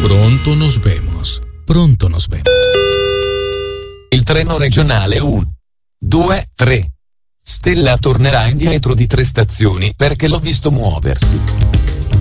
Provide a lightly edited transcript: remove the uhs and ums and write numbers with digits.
Pronto nos vemos. Pronto nos vemos. Il treno regionale 1, 2, 3. Stella tornerà indietro di 3 stazioni perché l'ho visto muoversi.